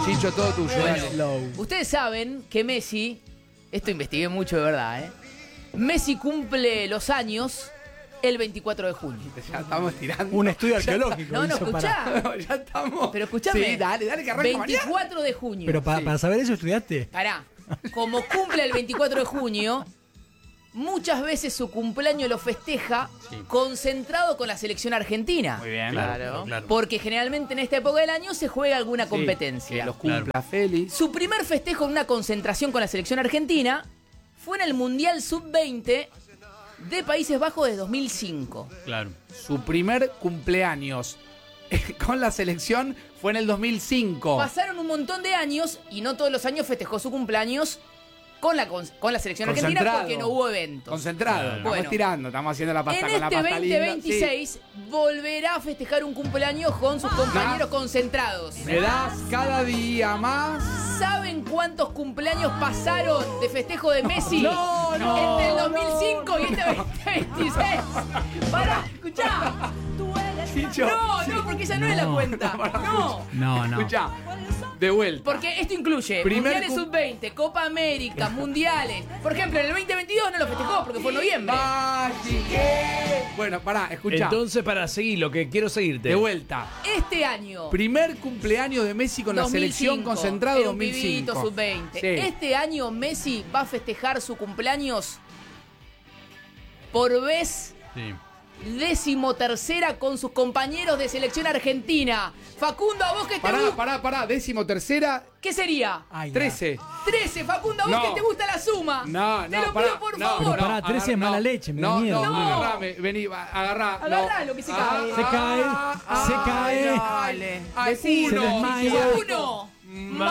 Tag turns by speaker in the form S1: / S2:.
S1: Chicho, todo tuyo. Dale.
S2: Slow.
S3: Ustedes saben que Messi, esto investigué mucho de verdad, Messi cumple los años el 24 de junio.
S1: Ya estamos tirando.
S2: Un estudio arqueológico.
S3: No,
S2: hizo
S3: escuchá.
S1: No, ya estamos.
S3: Pero escuchame.
S1: Sí, dale, que arranca
S3: 24 de junio.
S2: Pero
S1: Sí.
S2: para saber eso estudiaste.
S3: Pará. Como cumple el 24 de junio, muchas veces su cumpleaños lo festeja concentrado con la selección argentina.
S1: Muy bien.
S4: Claro.
S3: Porque generalmente en esta época del año se juega alguna competencia.
S1: Que los cumpla feliz.
S3: Su primer festejo en una concentración con la selección argentina fue en el Mundial Sub-20 de Países Bajos de 2005.
S4: Claro.
S1: Su primer cumpleaños con la selección fue en el 2005.
S3: Pasaron un montón de años y no todos los años festejó su cumpleaños con la selección argentina
S1: Concentrado.
S3: porque no hubo eventos.
S1: Concentrado. Estamos
S3: Bueno.
S1: tirando, estamos haciendo la pasta
S3: En
S1: con la
S3: este
S1: pasta linda.
S3: 2026 volverá a festejar un cumpleaños con sus compañeros concentrados.
S1: Sí. Me das cada día más.
S3: ¿Saben cuántos cumpleaños pasaron de festejo de Messi?
S1: No, no,
S3: Entre el 2005 y este 2026. Pará, escuchá.
S1: Chicho.
S3: No, porque esa no es la cuenta. No.
S2: No.
S1: Escuchá, de vuelta.
S3: Porque esto incluye
S1: Primer
S3: Mundiales Sub-20, Copa América, Mundiales. Por ejemplo, en el 2022 no lo festejó porque fue en noviembre.
S1: Bueno, pará, escuchá.
S4: Entonces, para seguir, lo que quiero seguirte.
S1: De vuelta.
S3: Este año,
S1: Primer cumpleaños de Messi con la
S3: 2005,
S1: selección concentrado
S3: era un pibito
S1: 2005.
S3: Sub-20.
S1: Sí.
S3: Este año Messi va a festejar su cumpleaños por vez
S4: Sí.
S3: 13ª con sus compañeros de selección argentina. Facundo, ¿a vos que te gusta?
S1: Pará, 13ª,
S3: ¿Qué sería?
S2: Ay,
S1: 13.
S3: 13, Facundo, ¿a vos
S1: No.
S3: que te gusta la suma?
S1: No,
S3: Te lo
S1: pará,
S3: pido por
S1: no,
S3: favor.
S2: Pero pará, 13 es mala leche, me da
S1: no,
S2: miedo.
S1: No,
S3: No.
S1: agarrame, vení, agarrá.
S3: Agarrá lo que se cae.
S2: Se cae, se cae.
S1: Dale.
S3: Uno.
S2: Se desmaya.
S3: Uno.